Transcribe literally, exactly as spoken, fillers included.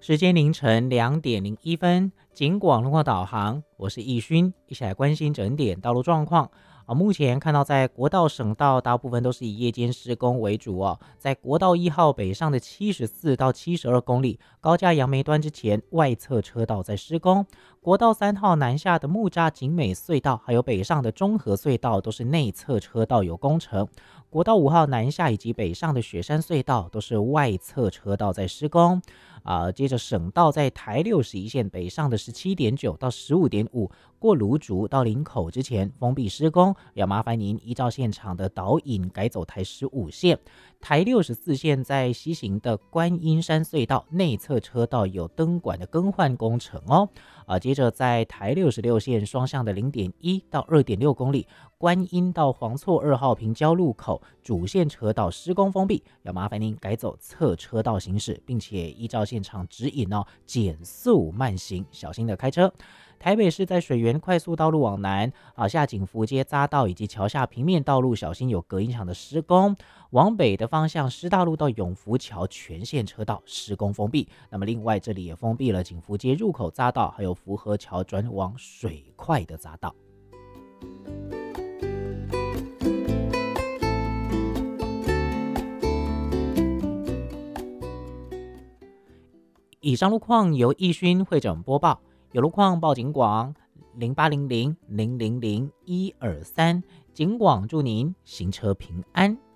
时间凌晨两点零一分，警广路况导航，我是易勋，一起来关心整点道路状况。啊，目前看到在国道、省道大部分都是以夜间施工为主哦。在国道一号北上的七十四到七十二公里高架杨梅端之前，外侧车道在施工。国道三号南下的木栅景美隧道，还有北上的中和隧道都是内侧车道有工程。国道五号南下以及北上的雪山隧道都是外侧车道在施工。啊，接着省道在台六十一线北上的十七点九到十五点五，过芦竹到林口之前封闭施工，要麻烦您依照现场的导引改走台十五线。台六十四线在西行的观音山隧道内侧车道有灯管的更换工程哦。啊，接着在台六十六线双向的零点一到二点六公里，观音到黄厝二号平交路口主线车道施工封闭，要麻烦您改走侧车道行驶，并且依照现场指引哦，减速慢行，小心的开车。台北市在水源快速道路往南啊，下景福街匝道以及桥下平面道路小心有隔音墙的施工。往北的方向，师大路到永福桥全线车道施工封闭。那么另外这里也封闭了景福街入口匝道，还有福和桥转往水块的匝道。以上路况由易勋会诊播报，有路况报警广零八零零零零零一二三，警广祝您行车平安。